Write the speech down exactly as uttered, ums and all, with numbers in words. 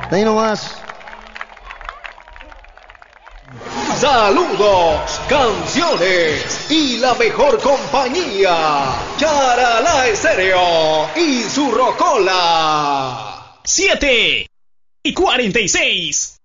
De ahí nomás. Saludos, canciones y la mejor compañía. Charalá Estéreo y su rocola. Siete y cuarenta y seis.